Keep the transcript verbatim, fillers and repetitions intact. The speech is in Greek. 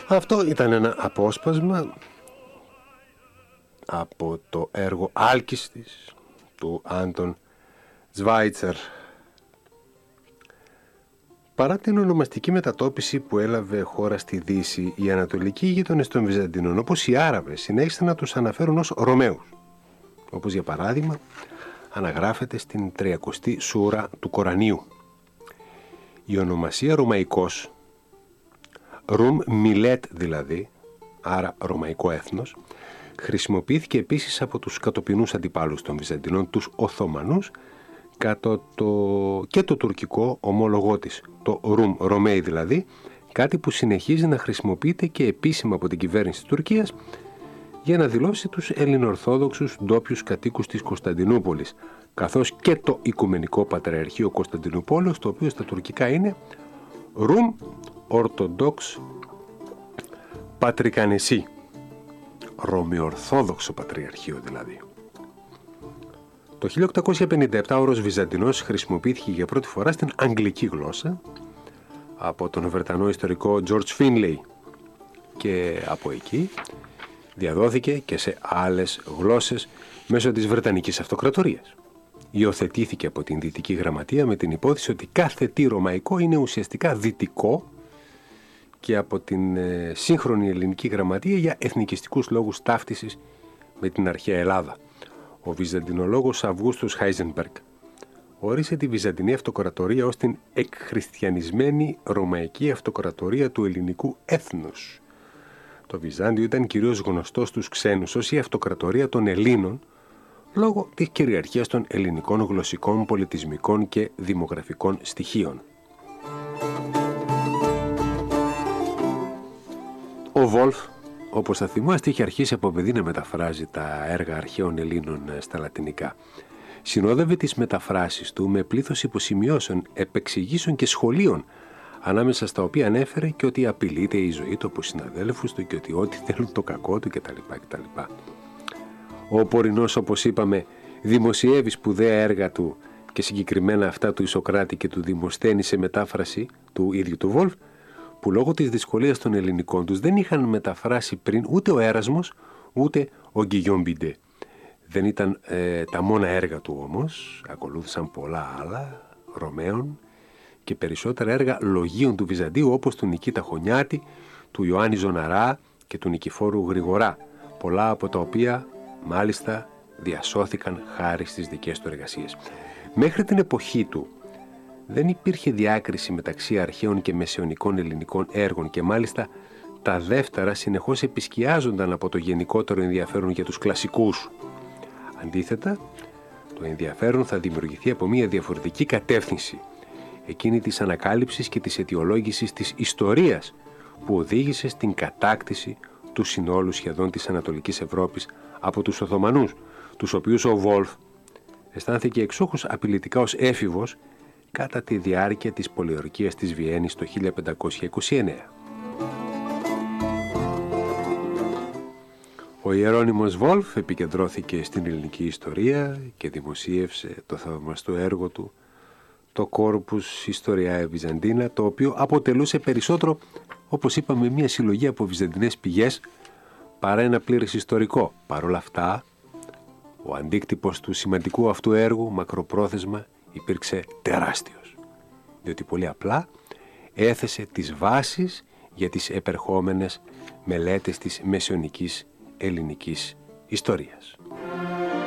Αυτό ήταν ένα απόσπασμα από το έργο «Άλκιστης» του Άντων Σβάιτσερ. Παρά την ονομαστική μετατόπιση που έλαβε χώρα στη Δύση, οι ανατολικοί γείτονες των Βυζαντινών, όπως οι Άραβες, συνέχισαν να τους αναφέρουν ως Ρωμαίους, όπως για παράδειγμα αναγράφεται στην τριακοστή σούρα του Κορανίου. Η ονομασία Ρωμαϊκός, Ρουμ Μιλέτ δηλαδή, άρα Ρωμαϊκό έθνος, χρησιμοποιήθηκε επίσης από τους κατοπινούς αντιπάλους των Βυζαντινών, τους Οθωμανούς, κατά το... και το τουρκικό ομόλογό της, το Ρουμ, Ρωμαίοι δηλαδή, κάτι που συνεχίζει να χρησιμοποιείται και επίσημα από την κυβέρνηση της Τουρκίας για να δηλώσει τους ελληνοορθόδοξους ντόπιους κατοίκους της Κωνσταντινούπολης, καθώς και το Οικουμενικό Πατριαρχείο Κωνσταντινούπολης, το οποίο στα τουρκικά είναι Ρουμ Ορθοδόξ Πατρικανεσί, Ρωμαιορθόδοξο Πατριαρχείο δηλαδή. Το χίλια οκτακόσια πενήντα επτά ο όρος Βυζαντινός χρησιμοποιήθηκε για πρώτη φορά στην αγγλική γλώσσα από τον Βρετανό ιστορικό George Finlay και από εκεί διαδόθηκε και σε άλλες γλώσσες μέσω της Βρετανικής Αυτοκρατορίας. Υιοθετήθηκε από την Δυτική Γραμματεία με την υπόθεση ότι κάθε τι ρωμαϊκό είναι ουσιαστικά δυτικό και από την ε, σύγχρονη Ελληνική Γραμματεία για εθνικιστικούς λόγους ταύτισης με την αρχαία Ελλάδα. Ο βυζαντινολόγος Αυγούστος Χάιζενμπεργκ όρισε τη Βυζαντινή Αυτοκρατορία ως την εκχριστιανισμένη Ρωμαϊκή Αυτοκρατορία του ελληνικού έθνους. Το Βυζάντιο ήταν κυρίως γνωστό στους ξένους ως η Αυτοκρατορία των Ελλήνων λόγω της κυριαρχίας των ελληνικών γλωσσικών, πολιτισμικών και δημογραφικών στοιχείων. Ο Βόλφ, όπως θα θυμάστε, είχε αρχίσει από παιδί να μεταφράζει τα έργα αρχαίων Ελλήνων στα λατινικά. Συνόδευε τις μεταφράσεις του με πλήθος υποσημειώσεων, επεξηγήσεων και σχολείων, ανάμεσα στα οποία ανέφερε και ότι απειλείται η ζωή του από συναδέλφους του και ότι ό,τι θέλουν το κακό του κτλ. κτλ. Ο Πορεινός, όπως είπαμε, δημοσιεύει σπουδαία έργα του και συγκεκριμένα αυτά του Ισοκράτη και του Δημοσθένη σε μετάφραση του ίδιου του Βόλφ, που λόγω της δυσκολίας των ελληνικών τους δεν είχαν μεταφράσει πριν ούτε ο Έρασμος ούτε ο Γκυγιόμ Μπιντέ. Δεν ήταν ε, τα μόνα έργα του όμως, ακολούθησαν πολλά άλλα Ρωμαίων και περισσότερα έργα λογίων του Βυζαντίου όπως του Νικήτα Χωνιάτη, του Ιωάννη Ζωναρά και του Νικηφόρου Γρηγορά, πολλά από τα οποία μάλιστα διασώθηκαν χάρη στις δικές του εργασίες. Μέχρι την εποχή του δεν υπήρχε διάκριση μεταξύ αρχαίων και μεσαιωνικών ελληνικών έργων και μάλιστα τα δεύτερα συνεχώς επισκιάζονταν από το γενικότερο ενδιαφέρον για τους κλασικούς. Αντίθετα, το ενδιαφέρον θα δημιουργηθεί από μια διαφορετική κατεύθυνση, εκείνη της ανακάλυψης και της αιτιολόγησης της ιστορίας που οδήγησε στην κατάκτηση του συνόλου σχεδόν της Ανατολικής Ευρώπης από τους Οθωμανούς, τους οποίους ο Βόλφ αισθάνθηκε εξόχως απειλητικά ως έφηβος κατά τη διάρκεια της πολιορκίας της Βιέννης το χίλια πεντακόσια είκοσι εννέα. Ο Ιερώνυμος Βόλφ επικεντρώθηκε στην ελληνική ιστορία και δημοσίευσε το θαυμαστό έργο του, το Corpus Historiae Byzantina, το οποίο αποτελούσε περισσότερο, όπως είπαμε, μια συλλογή από βυζαντινές πηγές παρά ένα πλήρες ιστορικό. Παρ' όλα αυτά, ο αντίκτυπος του σημαντικού αυτού έργου μακροπρόθεσμα υπήρξε τεράστιος, διότι πολύ απλά έθεσε τις βάσεις για τις επερχόμενες μελέτες της μεσαιωνικής ελληνικής ιστορίας.